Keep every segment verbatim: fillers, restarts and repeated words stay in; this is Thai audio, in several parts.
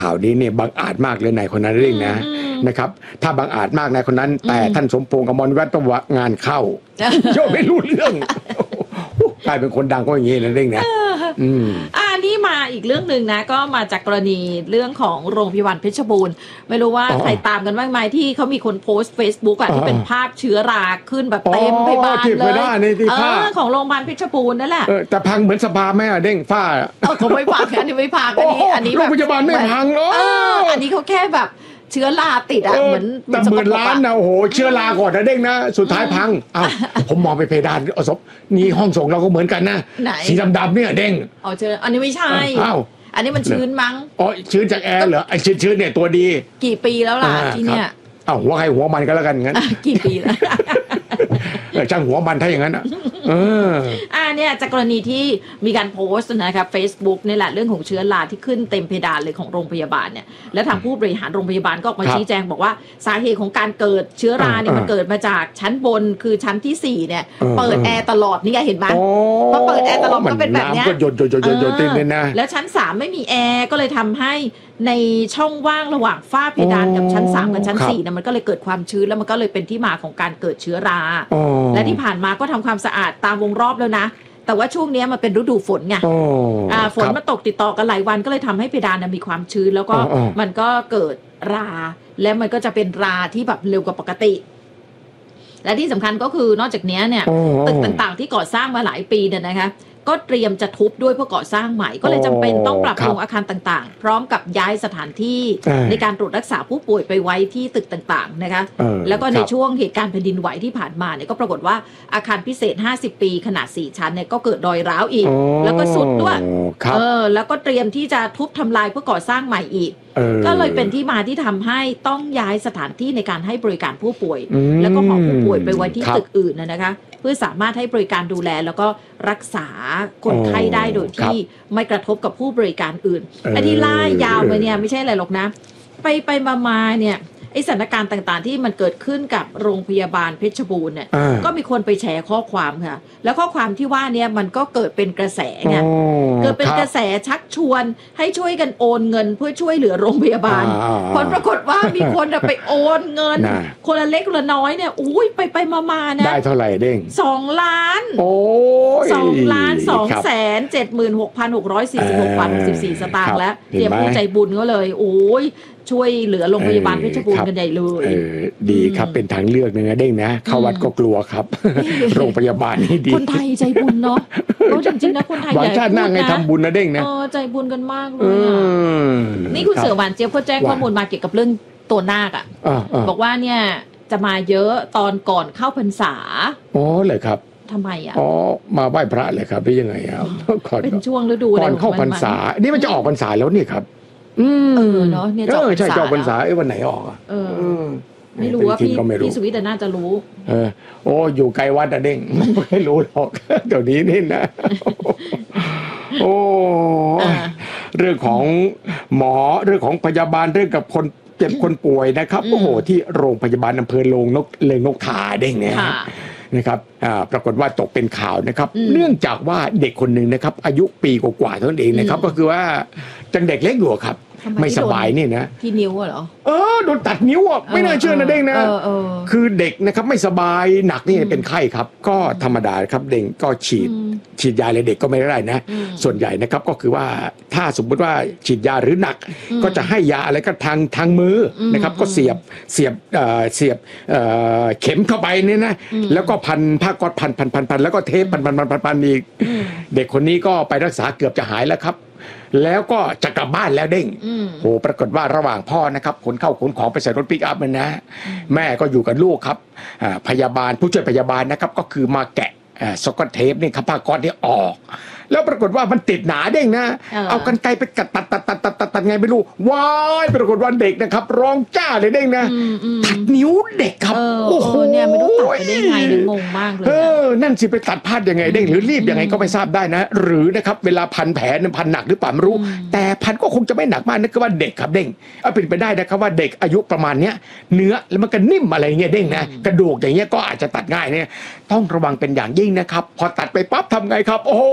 ข่าวนี้เนี่ยบังอาจมากเลยนายคนนั้นเรื่องนะนะครับถ้าบังอาจมากนายคนนั้นแต่ท่านสมพงษ์อมรวิวัฒน์ต้องงานเข้าโยไม่รู้เรื่องกลายเป็นคนดังก็อย่างนี้นะเรื่องนะอืมอ่านี่มาอีกเรื่องนึงนะก็มาจากกรณีเรื่องของโรงพยาบาลเพชรบูรณ์ไม่รู้ว่าใครตามกันบ้างไหมที่เขามีคนโพสต์ Facebook อ่ะที่เป็นภาพเชื้อราขึ้นแบบเต็มพยาบาลเลยเออของโรงพยาบาลเพชรบูรณ์นั่นแหละแต่พังเหมือนสภาแม่เด้งฝ้าเออเขาไม่พังอันนี้ไม่พังอันนี้อันนี้โรงพยาบาลไม่พังเนาะอันนี้เขาแค่แบบเชื้อราติดอ่ะเหมือนแต่หมื่นล้านนะโอ้โหเชื้อราก่อนนะเด้งนะสุดท้ายพังเอ้าผมมองไปเพดานอสบนี่ห้องส่งเราก็เหมือนกันนะสีดำๆเนี่ยเด้งอ๋อเชื้ออันนี้ไม่ใช่อ้าวอันนี้มันชื้นมั้งอ๋อชื้นจากแอร์เหรอไอ้ชื้นๆเนี่ยตัวดีกี่ปีแล้วล่ะที่เนี่ยเอ้าหัวใครหัวมันก็แล้วกันงั้นกี่ปีแล้วช่างหัวมันถ้าอย่างนั้นอ่ะเอออ่าเนี่ยจากกรณีที่มีการโพสต์นะครับ Facebook นี่แหละเรื่องของเชื้อราที่ขึ้นเต็มเพดานเลยของโรงพยาบาลเนี่ยแล้วทางผู้บริหารโรงพยาบาลก็ออกมาชี้แจงบอกว่าสาเหตุของการเกิดเชื้อราเนี่ยมันเกิดมาจากชั้นบนคือชั้นที่สี่เนี่ยเปิดแอร์ตลอดนี่เห็นไหมพอเปิดแอร์ตลอดก็เป็นแบบนี้ก็หยดหยดหยดหยดติดเลยนะแล้วชั้นสามไม่มีแอร์ก็เลยทำให้ในช่องว่างระหว่างฝ้าเพดานกับชั้นสามกับชั้นสี่เนี่ยมันก็เลยเกิดความชื้นแล้วมันก็เลยเป็นที่มาของการเกิดเชื้อราและที่ผ่านมาก็ทำความสะอาดตามวงรอบแล้วนะแต่ว่าช่วงนี้มันเป็นฤดูฝนไงฝนมาตกติดต่อกันหลายวันก็เลยทำให้เพดานมีความชื้นแล้วก็มันก็เกิดราและมันก็จะเป็นราที่แบบเร็วกว่าปกติและที่สำคัญก็คือนอกจากนี้เนี่ยตึกต่างๆที่ก่อสร้างมาหลายปีเนี่ยนะคะก็เตรียมจะทุบด้วยเพื่อก่อสร้างใหม่ก็เลยจำเป็นต้องปรับปรุงอาคารต่างๆพร้อมกับย้ายสถานที่ในการตรวจรักษาผู้ป่วยไปไว้ที่ตึกต่างๆนะคะแล้วก็ในช่วงเหตุการณ์แผ่นดินไหวที่ผ่านมาเนี่ยก็ปรากฏว่าอาคารพิเศษห้าสิบปีขนาดสี่ชั้นเนี่ยก็เกิดรอยร้าวอีกแล้วก็สุดด้วยเออแล้วก็เตรียมที่จะทุบทำลายเพื่อก่อสร้างใหม่อีกก็เลยเป็นที่มาที่ทำให้ต้องย้ายสถานที่ในการให้บริการผู้ป่วยแล้วก็หอผู้ป่วยไปไว้ที่ตึกอื่นนะคะเพื่อสามารถให้บริการดูแลแล้วก็รักษาคนไข้ได้โดยที่ไม่กระทบกับผู้บริการอื่นไอ้ที่ล่ายาวไปเนี่ยไม่ใช่อะไรหรอกนะไปไปมาๆเนี่ยไอ้สถานการณ์ต่างๆที่มันเกิดขึ้นกับโรงพยาบาลเพชรบูรณ์เนี่ยก็มีคนไปแชร์ข้อความค่ะแล้วข้อความที่ว่าเนี่ยมันก็เกิดเป็นกระแสไงเกิดเป็นกระแสชักชวนให้ช่วยกันโอนเงินเพื่อช่วยเหลือโรงพยาบาลผลปรากฏว่ามีคนไปโอนเงินคนละเล็กคนละน้อยเนี่ยอุ้ยไปไปมาๆนะได้เท่าไหร่เด้งสองล้านโอ้ยสองล้านสองแสนเจ็ดหมื่นหกพันหกร้อยสี่สิบหกบาทหกสิบสี่สตางค์แล้วเตรียมผู้ใจบุญก็เลยโอ้ยช่วยเหลือโรงพยาบาลเพชรบูรณ์กันใหญ่เลยดีครับเป็นทางเลือกนึงนะเด้งนะเข้าวัดก็กลัวครับโรงพยาบาลนี่ดีคนไทยใจบุญเนาะก็จริงๆนะคนไทยใหญ่ชาติหน้าไงทำบุญนะเด้งนะใจบุญกันมากเลยนี่คุณเสือหวานเจี๊ยบเขาแจ้งข้อมูลมาเกี่ยวกับเรื่องตัวนาคอ่ะบอกว่าเนี่ยจะมาเยอะตอนก่อนเข้าพรรษาอ๋อเลยครับทำไมอ่ะอ๋อมาไหว้พระเลยครับได้ยังไงครับเป็นช่วงฤดูก่อนเข้าพรรษานี่มันจะออกพรรษาแล้วนี่ครับเออเนาะเนี่ยจบพรรษาใช่จบพรรษาไอ้วันไหนออกอ่ะเออไม่รู้ว่าพี่พี่สวิตน่าจะรู้เออโอ้อยู่ไกลวัดอะเด้งไม่รู้หรอกเดี๋ยวนี้นี่นะโอ้เรื่องของหมอเรื่องของพยาบาลเรื่องกับคนเจ็บคนป่วยนะครับโอ้โหที่โรงพยาบาลอำเภอโรงนกเริงนกทาเด้งเนี่ยนะครับปรากฏว่าตกเป็นข่าวนะครับเนื่องจากว่าเด็กคนหนึ่งนะครับอายุปีกว่าๆเท่านั้นเองนะครับก็คือว่าจังเด็กเล็กอยู่ครับไม่สบายนี่นะที่นิ้วเหรอเออโดนตัดนิ้วอ่ะไม่น่าเชื่อนะเด้งนะคือเด็กนะครับไม่สบายหนักนี่เป็นไข้ครับก็ธรรมดาครับเด็กก็ฉีดฉีดยาเลยเด็กก็ไม่ได้นะส่วนใหญ่นะครับก็คือว่าถ้าสมมติว่าฉีดยาหรือหนักก็จะให้ยาอะไรก็ทางทางมือนะครับก็เสียบเสียบเสียบเข็มเข้าไปนี่นะแล้วก็พันผ้าก๊อซพันพันพันพันแล้วก็เทปพันพันพันพันพันอีกเด็กคนนี้ก็ไปรักษาเกือบจะหายแล้วครับแล้วก็จะกลับบ้านแล้วเด้งโหปรากฏว่าระหว่างพ่อนะครับขนเข้าขนของไปใส่รถปิกอัพมันนะแม่ก็อยู่กับลูกครับพยาบาลผู้ช่วยพยาบาลนะครับก็คือมาแกะสกอตเทปนี่ครับผ้าก๊อซนี่ออกแล้วปรากฏว่ามันติดหนาเด้งนะเอากรรไกรไปกัดตัดตัดตัดตัดตัดตัดไงไม่รู้ว้ายปรากฏว่าเด็กนะครับร้องจ้าเลยเด้งนะตัดนิ้วเด็กครับโอ้โหเนี่ยไม่รู้ตัดไปได้ไงหรืองงมากเลยเออนั่นสิไปตัดพลาดยังไงเด้งหรือรีบยังไงก็ไม่ทราบได้นะหรือนะครับเวลาพันแผลนั้นพันหนักหรือเปล่าไม่รู้แต่พันก็คงจะไม่หนักมากนะก็ว่าเด็กครับเด้งเอาเป็นไปได้นะครับว่าเด็กอายุประมาณเนี้ยเนื้อแล้วมันก็นิ่มอะไรเงี้ยเด้งนะกระดูกอย่างเงี้ยก็อาจจะตัดง่ายเนี่ยต้องระวังเป็นอย่างยิ่งนะครับพอตัดไปปั๊บทำไงครับโอ้โหช่วยได้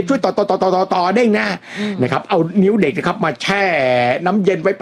ด็กช่วยต่อต่อต่อต่อต่อเด้งนะนะครับเอานิ้วเด็กนะครับมาแช่น้ำเย็นไว้